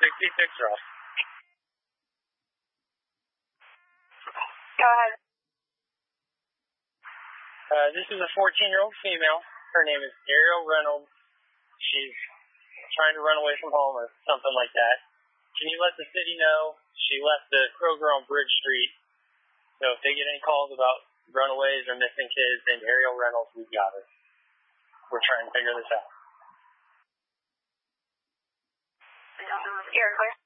66 Ross. Go ahead. This is a 14-year-old female. Her name is Ariel Reynolds. She's trying to run away from home or something like that. Can you let the city know she left the Kroger on Bridge Street? So if they get any calls about runaways or missing kids named Ariel Reynolds, we've got her. We're trying to figure this out. You're clear.